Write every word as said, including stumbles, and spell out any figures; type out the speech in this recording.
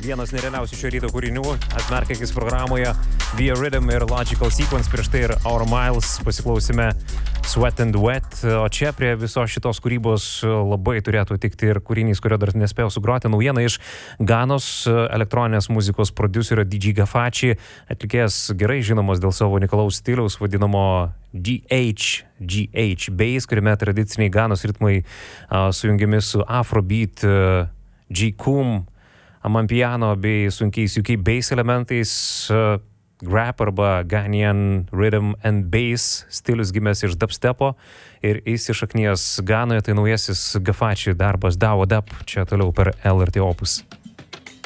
vienas nerealiausių šio ryto kūrinių, atmerkėkis programoje Via Rhythm ir Logical Sequence, prieš tai ir Our Miles, pasiklausime Sweat and Wet, o čia prie visos šitos kūrybos labai turėtų tikti ir kūrinys, kurio dar nespėjau sugroti, naujiena iš Ganos elektroninės muzikos prodiuserio D J Gafachi, atlikėjas gerai žinomas dėl savo unikalaus stiliaus, vadinamo G H, G H bass, kuriame tradiciniai Ganos ritmai uh, sujungiami su Afrobeat, uh, G-Kum, Amampiano bei sunkiais U K bass elementais, uh, Grab arba Ghanaian Rhythm and Bass stilius gimęs iš dubstepo ir įsišaknijęs Ganoje, tai naujasis Gafachi darbas Dao Dap, čia toliau per L R T Opus.